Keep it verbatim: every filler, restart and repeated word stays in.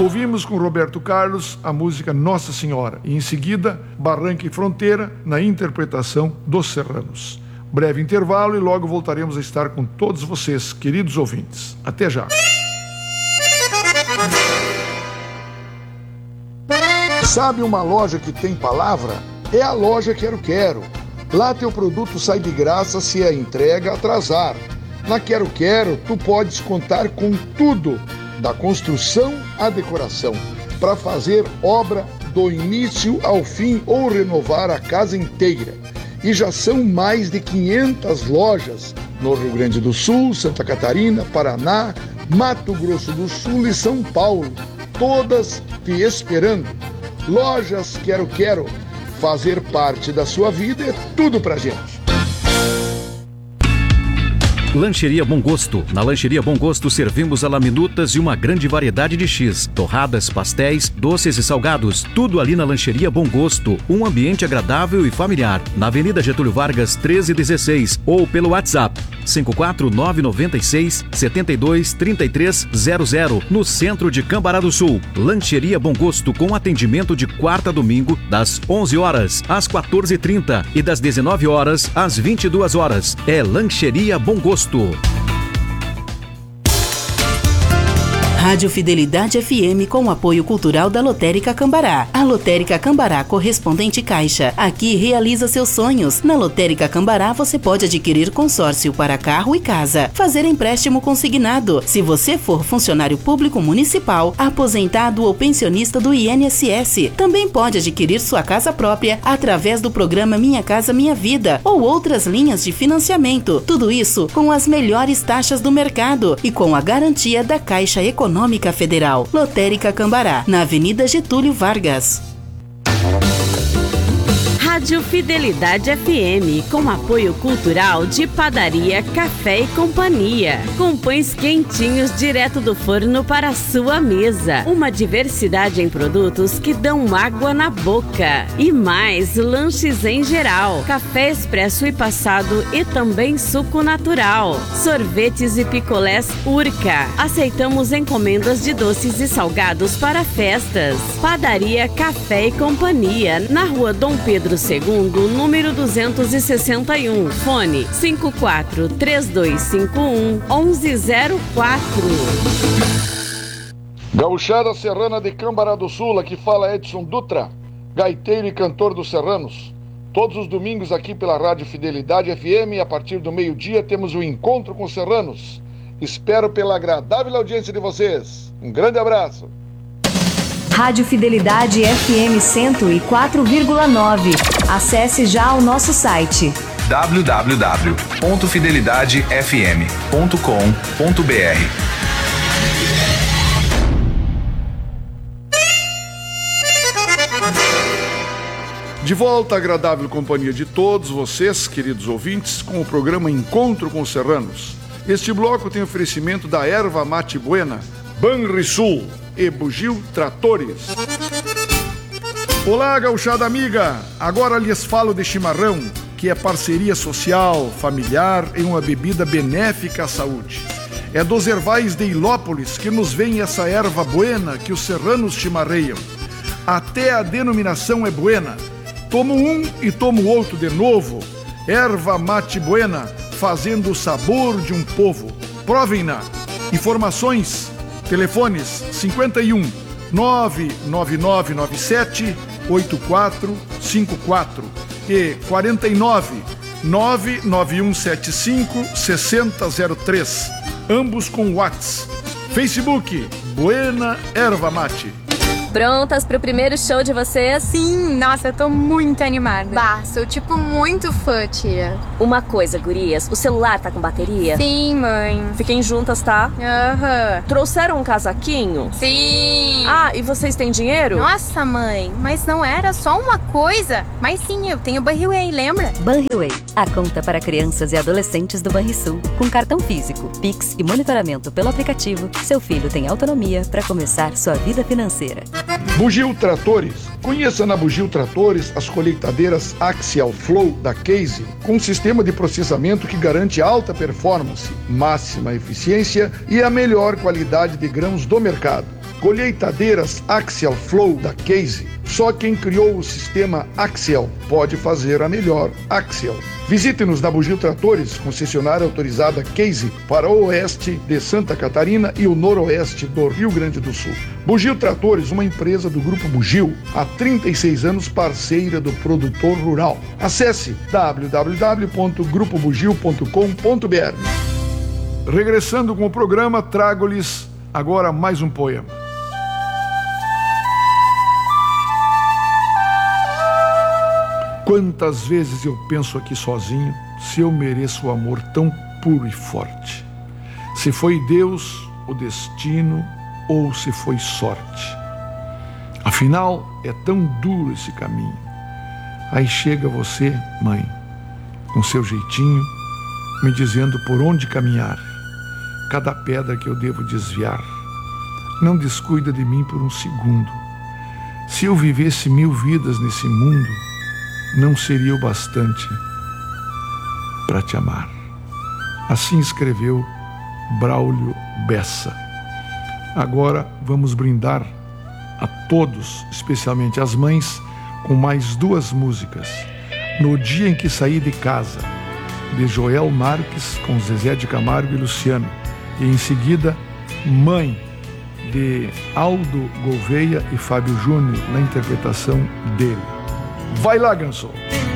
Ouvimos com Roberto Carlos a música Nossa Senhora e em seguida Barranca e Fronteira na interpretação dos Serranos. Breve intervalo e logo voltaremos a estar com todos vocês, queridos ouvintes. Até já. Sabe uma loja que tem palavra? É a loja Quero Quero. Lá teu produto sai de graça se a entrega atrasar. Na Quero Quero, tu podes contar com tudo, da construção à decoração, para fazer obra do início ao fim ou renovar a casa inteira. E já são mais de quinhentas lojas no Rio Grande do Sul, Santa Catarina, Paraná, Mato Grosso do Sul e São Paulo, todas te esperando. Lojas Quero Quero, fazer parte da sua vida é tudo pra gente. Lancheria Bom Gosto. Na Lancheria Bom Gosto servimos a la minutas e uma grande variedade de X, torradas, pastéis, doces e salgados. Tudo ali na Lancheria Bom Gosto. Um ambiente agradável e familiar. Na Avenida Getúlio Vargas, treze dezesseis ou pelo WhatsApp cinco quatro nove nove seis sete dois três três zero zero, no centro de Cambará do Sul. Lancheria Bom Gosto com atendimento de quarta a domingo das onze horas às quatorze e trinta e das dezenove horas às vinte e duas horas. É Lancheria Bom Gosto. Rádio Fidelidade F M com apoio cultural da Lotérica Cambará. A Lotérica Cambará Correspondente Caixa. Aqui realiza seus sonhos. Na Lotérica Cambará você pode adquirir consórcio para carro e casa, fazer empréstimo consignado. Se você for funcionário público municipal, aposentado ou pensionista do I N S S, também pode adquirir sua casa própria através do programa Minha Casa Minha Vida ou outras linhas de financiamento. Tudo isso com as melhores taxas do mercado e com a garantia da Caixa Econômica Econômica Federal. Lotérica Cambará, na Avenida Getúlio Vargas. Rádio Fidelidade F M, com apoio cultural de Padaria Café e Companhia, com pães quentinhos direto do forno para a sua mesa. Uma diversidade em produtos que dão água na boca. E mais lanches em geral, café expresso e passado e também suco natural, sorvetes e picolés Urca. Aceitamos encomendas de doces e salgados para festas. Padaria Café e Companhia, na Rua Dom Pedro segundo, número duzentos e sessenta e um. Fone cinco quatro três dois cinco um um um zero quatro. Gauchada Serrana de Cambará do Sul, aqui fala Edson Dutra, gaiteiro e cantor dos Serranos. Todos os domingos aqui pela Rádio Fidelidade F M, a partir do meio-dia temos o Encontro com os Serranos. Espero pela agradável audiência de vocês. Um grande abraço. Rádio Fidelidade F M cento e quatro vírgula nove. Acesse já o nosso site w w w ponto fidelidade f m ponto com ponto b r. De volta à agradável companhia de todos vocês, queridos ouvintes, com o programa Encontro com os Serranos. Este bloco tem oferecimento da Erva Mate Buena, Banrisul e Bugio Tratores. Olá, gauchada amiga! Agora lhes falo de chimarrão, que é parceria social, familiar em uma bebida benéfica à saúde. É dos ervais de Ilópolis que nos vem essa erva buena que os serranos chimarreiam. Até a denominação é buena. Tomo um e tomo outro de novo. Erva Mate Buena, fazendo o sabor de um povo. Provem-na. Informações: telefones cinquenta e um, nove nove nove nove sete, oito quatro cinco quatro e quarenta e nove, nove nove um sete cinco, seis zero zero três. Ambos com WhatsApp. Facebook, Buena Erva Mate. Prontas pro primeiro show de vocês? Sim, nossa, eu tô muito animada. Bah, sou tipo muito fã, tia. Uma coisa, gurias, o celular tá com bateria? Sim, mãe. Fiquem juntas, tá? Aham. Uhum. Trouxeram um casaquinho? Sim. Ah, e vocês têm dinheiro? Nossa, mãe, mas não era só uma coisa. Mas sim, eu tenho Banriway, lembra? Banriway, a conta para crianças e adolescentes do Banrisul. Com cartão físico, Pix e monitoramento pelo aplicativo, seu filho tem autonomia para começar sua vida financeira. Bugio Tratores. Conheça na Bugio Tratores as colheitadeiras Axial Flow da Case, com um sistema de processamento que garante alta performance, máxima eficiência e a melhor qualidade de grãos do mercado. colheitadeiras Axial Flow da Case. Só quem criou o sistema Axial pode fazer a melhor Axial. Visite-nos na Bugio Tratores, concessionária autorizada Case para o oeste de Santa Catarina e o noroeste do Rio Grande do Sul. Bugio Tratores, uma empresa do Grupo Bugio, há trinta e seis anos parceira do produtor rural. Acesse w w w ponto grupo bugio ponto com ponto b r. Regressando com o programa, trago-lhes agora mais um poema. Quantas vezes eu penso aqui sozinho se eu mereço o amor tão puro e forte? Se foi Deus, o destino ou se foi sorte? Afinal, é tão duro esse caminho. Aí chega você, mãe, com seu jeitinho, me dizendo por onde caminhar, cada pedra que eu devo desviar. Não descuida de mim por um segundo. Se eu vivesse mil vidas nesse mundo, não seria o bastante para te amar. Assim escreveu Braulio Bessa. Agora vamos brindar a todos, especialmente as mães, com mais duas músicas. No Dia em que Saí de Casa, de Joel Marques, com Zezé de Camargo e Luciano. E em seguida, Mãe, de Aldo Gouveia e Fábio Júnior, na interpretação dele. Vai lá, Ganso!